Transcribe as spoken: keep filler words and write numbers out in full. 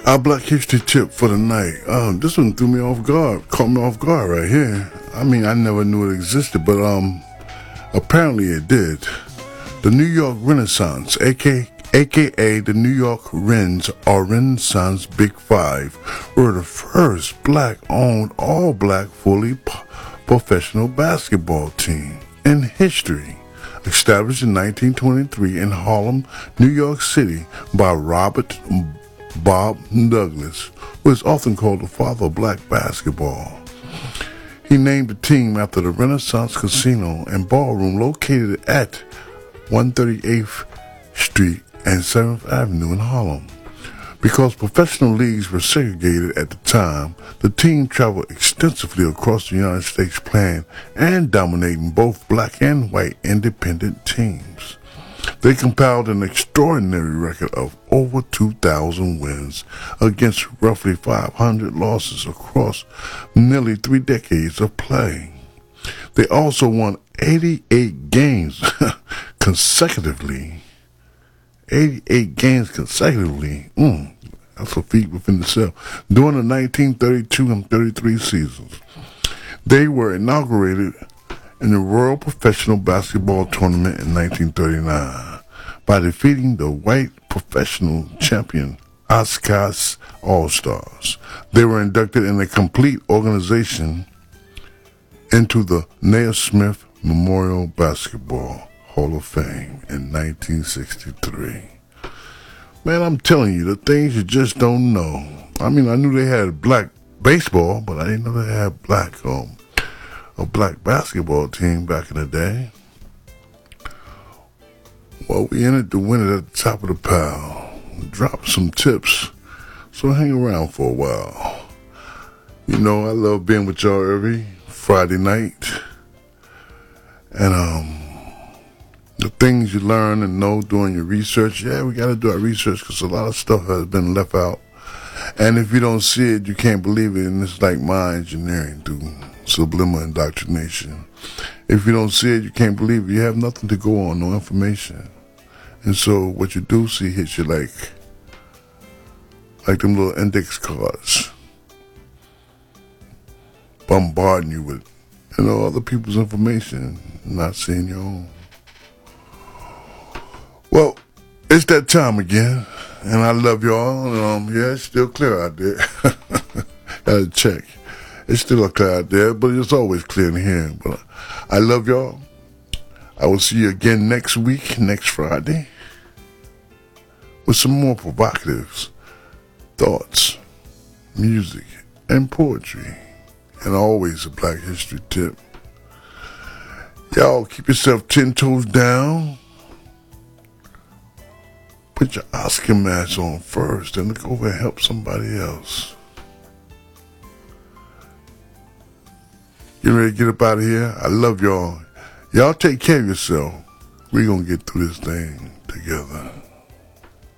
Our Black History tip for the night. Um, this one threw me off guard, caught me off guard right here. I mean, I never knew it existed, but um, apparently it did. The New York Renaissance, aka, aka the New York Rens, or Renaissance Big Five, were the first black-owned, all-black, fully p- professional basketball team in history. Established in nineteen twenty-three in Harlem, New York City by Robert Bob Douglas, who is often called the father of black basketball. He named the team after the Renaissance Casino and Ballroom located at one thirty-eighth Street and seventh Avenue in Harlem. Because professional leagues were segregated at the time, the team traveled extensively across the United States, playing and dominating both black and white independent teams. They compiled an extraordinary record of over two thousand wins against roughly five hundred losses across nearly three decades of play. They also won eighty-eight games consecutively. eighty-eight games consecutively. Mm, that's a feat within itself. During the nineteen thirty-two and thirty-three seasons, they were inaugurated in the World Professional Basketball Tournament in nineteen thirty-nine by defeating the white professional champion Oshkosh All-Stars. They were inducted in a complete organization into the Naismith Memorial Basketball Hall of Fame in nineteen sixty-three. Man, I'm telling you, the things you just don't know. I mean, I knew they had black baseball, but I didn't know they had black um, a black basketball team back in the day. Well, we entered the winner at the top of the pile. Dropped some tips, so hang around for a while. You know, I love being with y'all every Friday night. And um, the things you learn and know doing your research, yeah, we got to do our research because a lot of stuff has been left out. And if you don't see it, you can't believe it. And it's like mind engineering through subliminal indoctrination. If you don't see it, you can't believe it. You have nothing to go on, no information. And so what you do see hits you like, like them little index cards, bombarding you with, you know, other people's information, not seeing your own. Well, it's that time again, and I love y'all. Um, yeah, it's still clear out there. Gotta check. It's still clear out there, but it's always clear in here. But I love y'all. I will see you again next week, next Friday, with some more provocative thoughts, music, and poetry, and always a Black History tip. Y'all keep yourself ten toes down. Put your Oscar mask on first and look over and help somebody else. You ready to get up out of here? I love y'all. Y'all take care of yourself. We're going to get through this thing together.